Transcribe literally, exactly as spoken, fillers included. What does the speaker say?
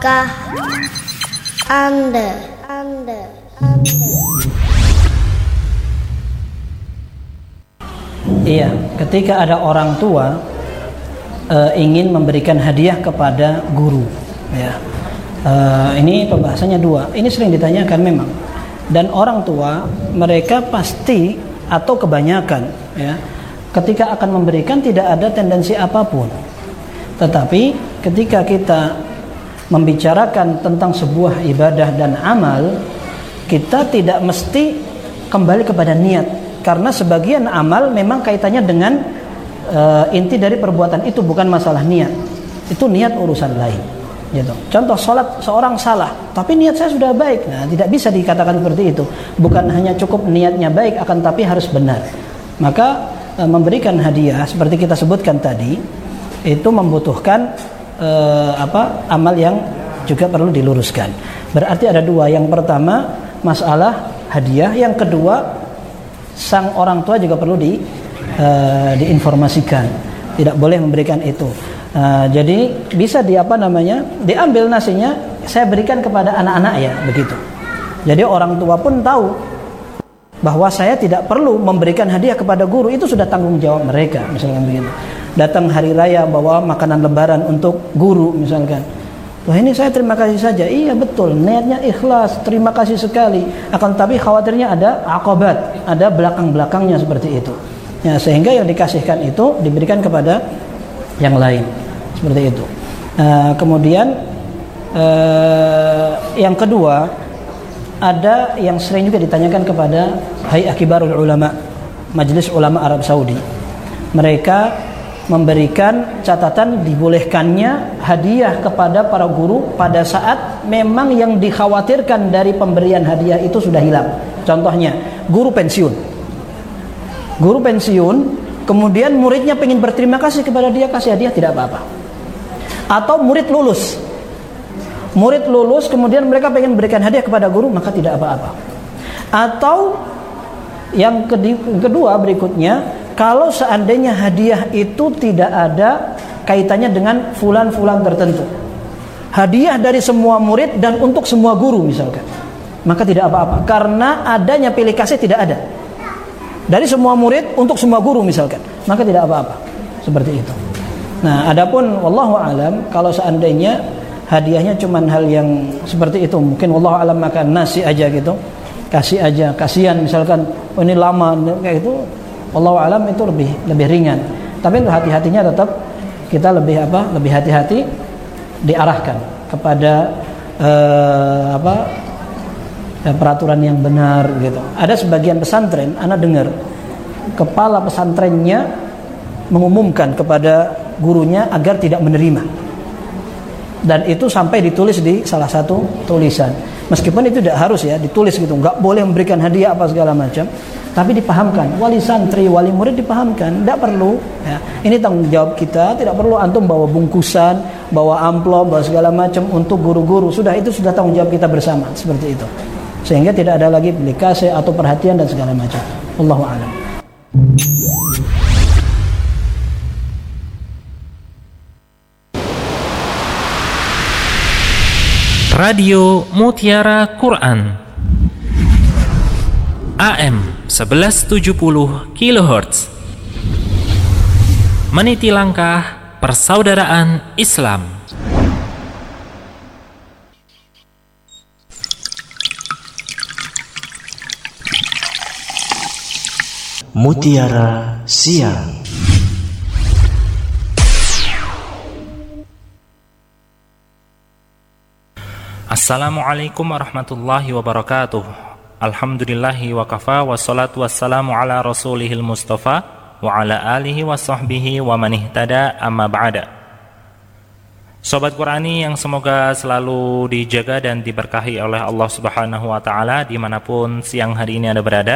Tahukah Anda, Anda, Anda? Iya, ketika ada orang tua e, ingin memberikan hadiah kepada guru, ya, e, ini pembahasannya dua. Ini sering ditanyakan memang. Dan orang tua mereka pasti atau kebanyakan, ya, ketika akan memberikan tidak ada tendensi apapun. Tetapi ketika kita membicarakan tentang sebuah ibadah dan amal, kita tidak mesti kembali kepada niat. Karena sebagian amal memang kaitannya dengan uh, inti dari perbuatan itu, bukan masalah niat. Itu niat urusan lain, gitu. Contoh sholat, seorang salah tapi niat saya sudah baik, nah tidak bisa dikatakan seperti itu. Bukan hanya cukup niatnya baik, akan tapi harus benar. Maka uh, memberikan hadiah seperti kita sebutkan tadi itu membutuhkan uh, apa amal yang juga perlu diluruskan. Berarti ada dua. Yang pertama masalah hadiah, yang kedua sang orang tua juga perlu di uh, diinformasikan, tidak boleh memberikan itu. Uh, jadi bisa di apa namanya diambil nasinya, saya berikan kepada anak-anak ya, begitu. Jadi orang tua pun tahu bahwa saya tidak perlu memberikan hadiah kepada guru, itu sudah tanggung jawab mereka, misalkan begitu. Datang hari raya bawa makanan lebaran untuk guru misalkan. Wah, ini saya terima kasih saja. Iya betul, niatnya ikhlas, terima kasih sekali. Akan tapi khawatirnya ada aqobat, ada belakang-belakangnya seperti itu. Ya, sehingga yang dikasihkan itu diberikan kepada yang lain, seperti itu. Nah, kemudian eh, yang kedua, ada yang sering juga ditanyakan kepada Hay'ah Kibarul Ulama, Majelis Ulama Arab Saudi. Mereka memberikan catatan dibolehkannya hadiah kepada para guru pada saat memang yang dikhawatirkan dari pemberian hadiah itu sudah hilang. Contohnya, guru pensiun. Guru pensiun, kemudian muridnya pengen berterima kasih kepada dia, kasih hadiah, tidak apa-apa. Atau murid lulus. Murid lulus, kemudian mereka pengen berikan hadiah kepada guru, maka tidak apa-apa. Atau yang kedua berikutnya, kalau seandainya hadiah itu tidak ada kaitannya dengan fulan-fulan tertentu, hadiah dari semua murid dan untuk semua guru misalkan, maka tidak apa-apa. Karena adanya pilih kasih tidak ada. Dari semua murid untuk semua guru misalkan, maka tidak apa-apa. Seperti itu. Nah, adapun wallahu alam, kalau seandainya hadiahnya cuman hal yang seperti itu, mungkin wallahu alam makan nasi aja gitu, kasih aja, kasihan misalkan, oh ini lama kayak itu, wallahu alam itu lebih lebih ringan. Tapi hati-hatinya tetap kita lebih apa? Lebih hati-hati diarahkan kepada eh, apa? peraturan yang benar gitu. Ada sebagian pesantren, ana dengar kepala pesantrennya mengumumkan kepada gurunya agar tidak menerima. Dan itu sampai ditulis di salah satu tulisan. Meskipun itu tidak harus ya ditulis gitu, nggak boleh memberikan hadiah apa segala macam. Tapi dipahamkan, wali santri, wali murid dipahamkan, tidak perlu. Ya. Ini tanggung jawab kita, tidak perlu antum bawa bungkusan, bawa amplop, bawa segala macam untuk guru-guru. Sudah itu sudah tanggung jawab kita bersama, seperti itu. Sehingga tidak ada lagi pilih kasih atau perhatian dan segala macam. Wallahu a'lam. Radio Mutiara Quran A M sebelas tujuh puluh kilohertz, meniti langkah persaudaraan Islam. Mutiara Siang. Assalamualaikum warahmatullahi wabarakatuh. Alhamdulillahi wa kafa, wassalatu wassalamu ala rasulihil mustafa wa ala alihi wa sahbihi wa man ihtada, amma ba'da. Sobat Qurani yang semoga selalu dijaga dan diberkahi oleh Allah Subhanahu wa ta'ala dimanapun siang hari ini Anda berada.